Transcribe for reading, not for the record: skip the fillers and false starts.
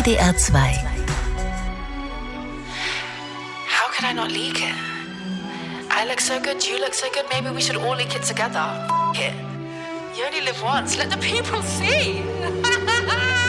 WDR 2. How could I not leak it? I look so good, you look so good, maybe we should all leak it together. F*** it. You only live once, let the people see.